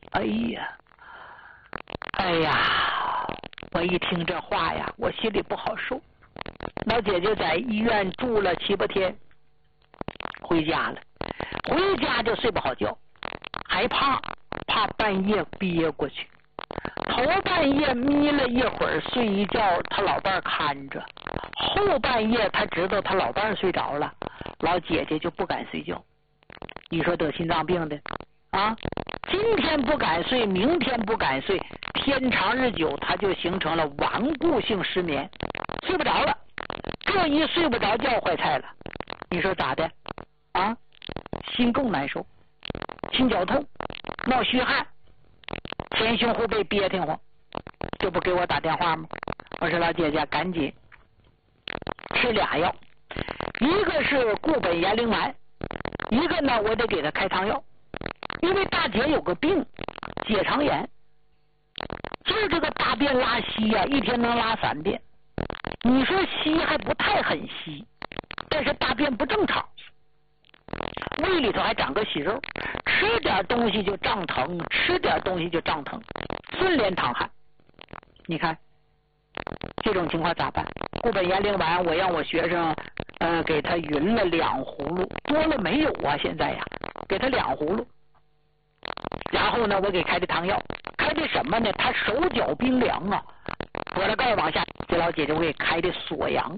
哎呀，哎呀，我一听这话呀，我心里不好受。老姐姐在医院住了7、8天，回家了，回家就睡不好觉，害怕半夜憋过去。头半夜眯了一会儿睡一觉，他老伴看着；后半夜他知道他老伴睡着了，老姐姐就不敢睡觉。你说得心脏病的啊，今天不敢睡，明天不敢睡，天长日久，他就形成了顽固性失眠，睡不着了。这一睡不着觉，坏菜了。你说咋的啊？心更难受，心绞痛，冒虚汗，前胸后背憋挺慌，这不给我打电话吗？我说老姐姐赶紧吃2药，一个是固本延龄丸，一个呢我得给他开汤药，因为大姐有个病结肠炎，就是这个大便拉稀呀，一天能拉3遍。你说稀还不太很稀，但是大便不正常，胃里头还长个息肉，吃点东西就胀疼，吃点东西就胀疼，顺连淌汗。你看这种情况咋办？固本延龄丸我让我学生给他匀了2葫芦，多了没有啊？现在呀，给他2葫芦，然后呢，我给开的汤药，开的什么呢？他手脚冰凉啊，拨了盖往下，这老姐姐我给开的锁阳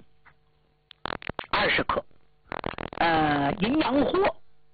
20克，阴阳藿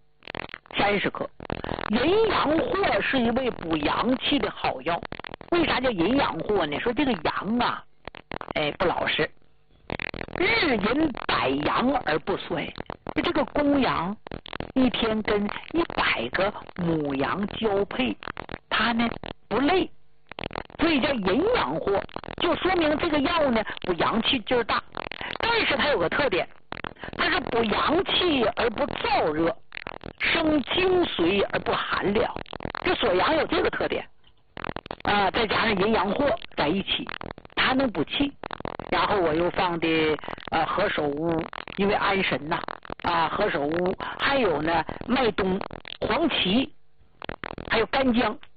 30克。阴阳藿是一味补阳气的好药。为啥叫阴阳藿呢？说这个阳啊，不老实，日饮百阳而不衰。这个公羊一天跟100个母羊交配，它呢不累，所以叫阴阳藿，就说明这个药呢补阳气劲儿大。但是它有个特点，它是补阳气而不燥热，生精髓而不寒凉。这锁阳有这个特点啊，再加上阴阳藿在一起，它能补气。然后我又放的何首乌，因为安神呐何首乌，还有呢麦冬、黄芪，还有干姜，